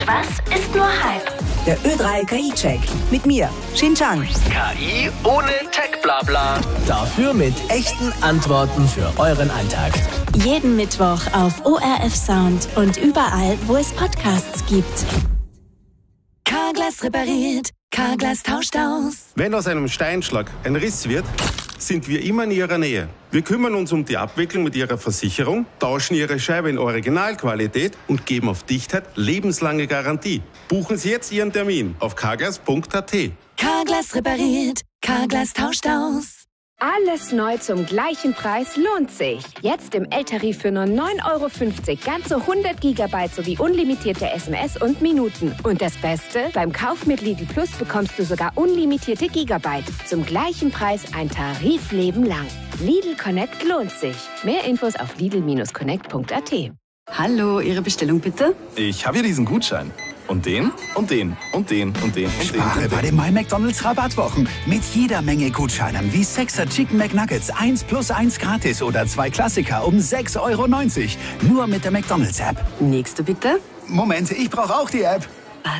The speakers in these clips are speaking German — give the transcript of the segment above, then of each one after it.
Was ist nur Hype? Der Ö3 KI-Check. Mit mir, Xinjiang. KI ohne Tech-Blabla. Dafür mit echten Antworten für euren Alltag. Jeden Mittwoch auf ORF Sound und überall, wo es Podcasts gibt. Carglass repariert, Carglass tauscht aus. Wenn aus einem Steinschlag ein Riss wird, sind wir immer in Ihrer Nähe. Wir kümmern uns um die Abwicklung mit Ihrer Versicherung, tauschen Ihre Scheibe in Originalqualität und geben auf Dichtheit lebenslange Garantie. Buchen Sie jetzt Ihren Termin auf carglass.at. Carglass repariert, Carglass tauscht aus. Alles neu zum gleichen Preis lohnt sich. Jetzt im L-Tarif für nur 9,50 €, ganze 100 GB sowie unlimitierte SMS und Minuten. Und das Beste, beim Kauf mit Lidl Plus bekommst du sogar unlimitierte Gigabyte. Zum gleichen Preis ein Tarifleben lang. Lidl Connect lohnt sich. Mehr Infos auf lidl-connect.at. Hallo, Ihre Bestellung bitte? Ich habe hier diesen Gutschein. Und den, und den, und den, und den, und Spare den. bei den My McDonald's Rabattwochen. Mit jeder Menge Gutscheinen wie 6er Chicken McNuggets 1 + 1 gratis oder 2 Klassiker um 6,90 €. Nur mit der McDonald's App. Nächste bitte. Moment, ich brauche auch die App.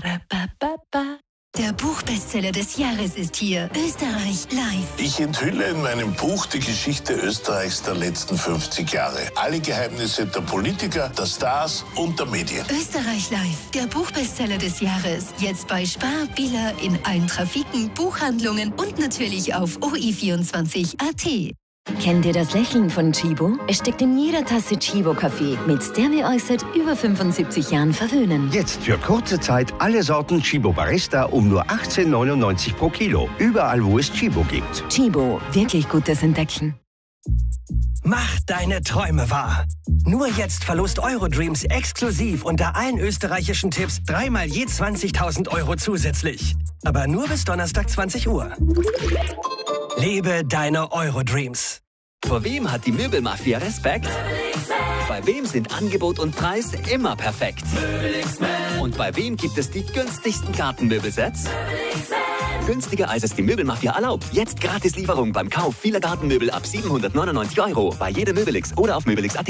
Der Buchbestseller des Jahres ist hier. Österreich live. Ich enthülle in meinem Buch die Geschichte Österreichs der letzten 50 Jahre. Alle Geheimnisse der Politiker, der Stars und der Medien. Österreich live. Der Buchbestseller des Jahres. Jetzt bei Spar, Billa, in allen Trafiken, Buchhandlungen und natürlich auf OI24.at. Kennt ihr das Lächeln von Chibo? Es steckt in jeder Tasse Chibo-Kaffee, mit der wir euch seit über 75 Jahren verwöhnen. Jetzt für kurze Zeit alle Sorten Chibo Barista um nur 18,99 € pro Kilo. Überall, wo es Chibo gibt. Chibo, wirklich gutes Entdecken. Mach deine Träume wahr. Nur jetzt Verlust Eurodreams exklusiv unter allen österreichischen Tipps 3-mal je 20.000 € zusätzlich. Aber nur bis Donnerstag 20 Uhr. Lebe deine Eurodreams. Vor wem hat die Möbelmafia Respekt? Bei wem sind Angebot und Preis immer perfekt? Und bei wem gibt es die günstigsten Gartenmöbelsets? Günstiger als es die Möbelmafia erlaubt. Jetzt Gratislieferung beim Kauf vieler Gartenmöbel ab 799 € bei jedem Möbelix oder auf möbelix.at.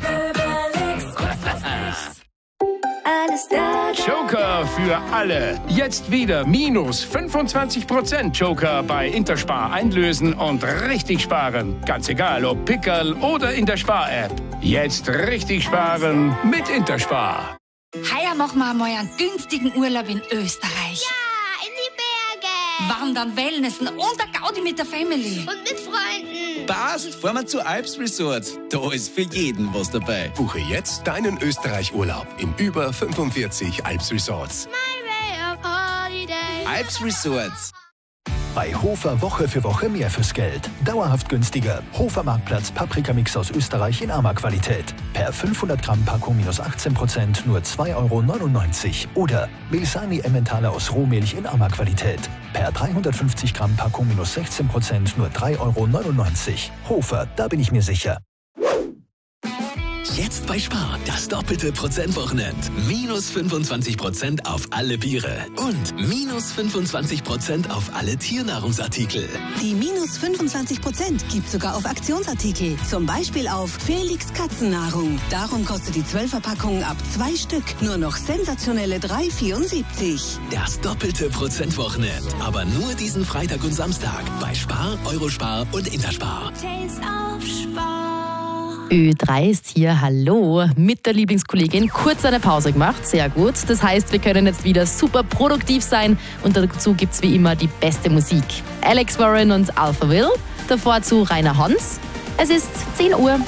Joker für alle. Jetzt wieder minus 25% Joker bei Interspar einlösen und richtig sparen. Ganz egal, ob Pickerl oder in der Spar-App. Jetzt richtig sparen mit Interspar. Heuer machen wir mal einen günstigen Urlaub in Österreich. Ja, in die Berge. Wandern, Wellnessen und der Gaudi mit der Family. Und mit Freunden. Passt, fahren wir zu Alps Resort. Da ist für jeden was dabei. Buche jetzt deinen Österreich-Urlaub in über 45 Alps Resorts. My way of holiday. Alps Resorts. Bei Hofer Woche für Woche mehr fürs Geld. Dauerhaft günstiger. Hofer Marktplatz Paprikamix aus Österreich in Arma-Qualität. Per 500 Gramm Packung minus 18% nur 2,99 €. Oder Bilsani Emmentaler aus Rohmilch in Arma-Qualität. Per 350 Gramm Packung minus 16% nur 3,99 €. Hofer, da bin ich mir sicher. Jetzt bei Spar, das doppelte Prozentwochenend. Minus 25% auf alle Biere. Und minus 25% auf alle Tiernahrungsartikel. Die minus 25% gibt sogar auf Aktionsartikel. Zum Beispiel auf Felix Katzennahrung. Darum kostet die 12er-Packung ab 2 Stück nur noch sensationelle 3,74 €. Das doppelte Prozentwochenend. Aber nur diesen Freitag und Samstag. Bei Spar, Eurospar und Interspar. Taste of Spar. Ö3 ist hier, hallo, mit der Lieblingskollegin kurz eine Pause gemacht, sehr gut. Das heißt, wir können jetzt wieder super produktiv sein und dazu gibt es wie immer die beste Musik. Alex Warren und Alphaville, davor zu Rainer Hans. Es ist 10 Uhr.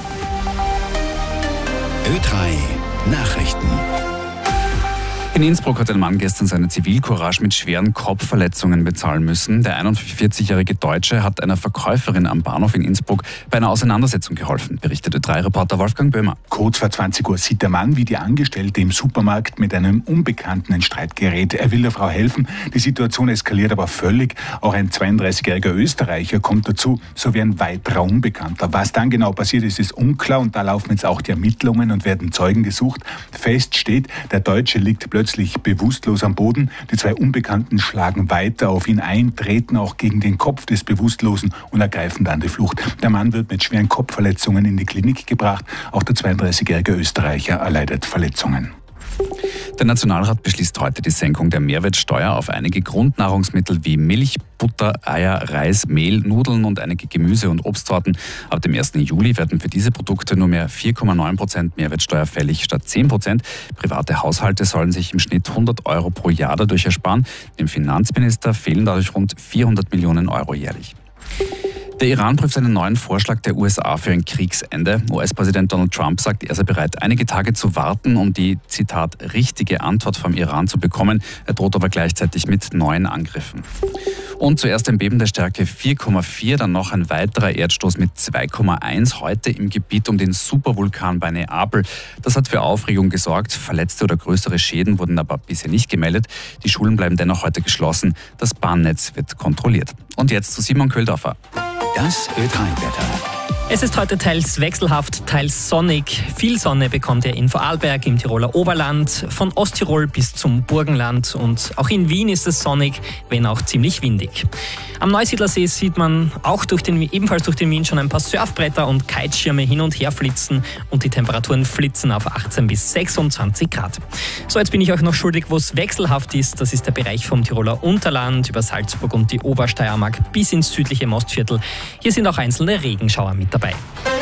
Ö3 Nachrichten. In Innsbruck hat ein Mann gestern seine Zivilcourage mit schweren Kopfverletzungen bezahlen müssen. Der 41-jährige Deutsche hat einer Verkäuferin am Bahnhof in Innsbruck bei einer Auseinandersetzung geholfen, berichtete Ö3-Reporter Wolfgang Böhmer. Kurz vor 20 Uhr sieht der Mann, wie die Angestellte im Supermarkt mit einem Unbekannten in Streit gerät. Er will der Frau helfen, die Situation eskaliert aber völlig. Auch ein 32-jähriger Österreicher kommt dazu, sowie ein weiterer Unbekannter. Was dann genau passiert ist, ist unklar und da laufen jetzt auch die Ermittlungen und werden Zeugen gesucht. Fest steht, der Deutsche liegt plötzlich bewusstlos am Boden. Die zwei Unbekannten schlagen weiter auf ihn ein, treten auch gegen den Kopf des Bewusstlosen und ergreifen dann die Flucht. Der Mann wird mit schweren Kopfverletzungen in die Klinik gebracht. Auch der 32-jährige Österreicher erleidet Verletzungen. Der Nationalrat beschließt heute die Senkung der Mehrwertsteuer auf einige Grundnahrungsmittel wie Milch, Butter, Eier, Reis, Mehl, Nudeln und einige Gemüse- und Obstsorten. Ab dem 1. Juli werden für diese Produkte nur mehr 4,9% Mehrwertsteuer fällig statt 10%. Private Haushalte sollen sich im Schnitt 100 Euro pro Jahr dadurch ersparen. Dem Finanzminister fehlen dadurch rund 400 Millionen Euro jährlich. Der Iran prüft einen neuen Vorschlag der USA für ein Kriegsende. US-Präsident Donald Trump sagt, er sei bereit, einige Tage zu warten, um die, Zitat, richtige Antwort vom Iran zu bekommen. Er droht aber gleichzeitig mit neuen Angriffen. Und zuerst ein Beben der Stärke 4,4, dann noch ein weiterer Erdstoß mit 2,1 heute im Gebiet um den Supervulkan bei Neapel. Das hat für Aufregung gesorgt. Verletzte oder größere Schäden wurden aber bisher nicht gemeldet. Die Schulen bleiben dennoch heute geschlossen. Das Bahnnetz wird kontrolliert. Und jetzt zu Simon Köhldorfer. Das Ö3-Wetter. Es ist heute teils wechselhaft, teils sonnig. Viel Sonne bekommt ihr in Vorarlberg, im Tiroler Oberland, von Osttirol bis zum Burgenland. Und auch in Wien ist es sonnig, wenn auch ziemlich windig. Am Neusiedlersee sieht man auch ebenfalls durch den Wind schon ein paar Surfbretter und Kiteschirme hin und her flitzen. Und die Temperaturen flitzen auf 18 bis 26 Grad. So, jetzt bin ich euch noch schuldig, wo es wechselhaft ist. Das ist der Bereich vom Tiroler Unterland über Salzburg und die Obersteiermark bis ins südliche Mostviertel. Hier sind auch einzelne Regenschauer mit dabei.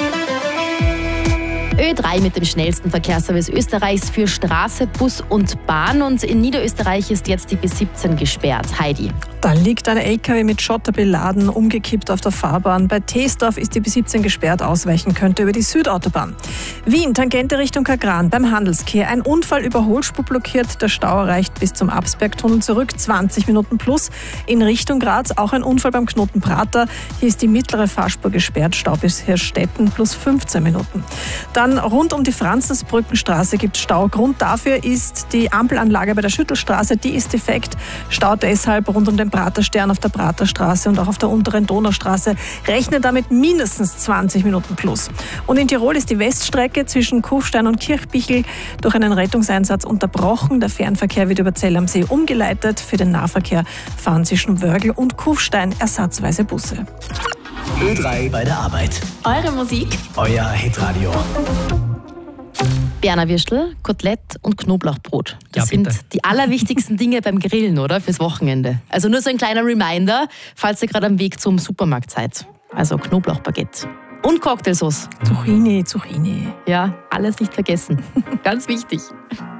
Ö3 mit dem schnellsten Verkehrsservice Österreichs für Straße, Bus und Bahn. Und in Niederösterreich ist jetzt die B17 gesperrt. Heidi. Da liegt ein LKW mit Schotter beladen, umgekippt auf der Fahrbahn. Bei Teesdorf ist die B17 gesperrt, ausweichen könnte über die Südautobahn. Wien, Tangente Richtung Kagran, beim Handelskehr. Ein Unfall, Überholspur blockiert, der Stau erreicht bis zum Absbergtunnel zurück, 20 Minuten plus. In Richtung Graz auch ein Unfall beim Knoten Prater. Hier ist die mittlere Fahrspur gesperrt, Stau bis Hirstetten plus 15 Minuten. Dann rund um die Franzensbrückenstraße gibt es Stau. Grund dafür ist die Ampelanlage bei der Schüttelstraße, die ist defekt. Stau deshalb rund um den Praterstern auf der Praterstraße und auch auf der unteren Donaustraße. Rechne damit mindestens 20 Minuten plus. Und in Tirol ist die Weststrecke zwischen Kufstein und Kirchbichel durch einen Rettungseinsatz unterbrochen. Der Fernverkehr wird über Zell am See umgeleitet. Für den Nahverkehr fahren zwischen Wörgl und Kufstein ersatzweise Busse. Ö3 bei der Arbeit. Eure Musik. Euer Hitradio. Berner Würstel, Kotelett und Knoblauchbrot. Das sind die allerwichtigsten Dinge beim Grillen, oder? Fürs Wochenende. Also nur so ein kleiner Reminder, falls ihr gerade am Weg zum Supermarkt seid. Also Knoblauchbaguette. Und Cocktailsauce. Zucchini. Ja, alles nicht vergessen. Ganz wichtig.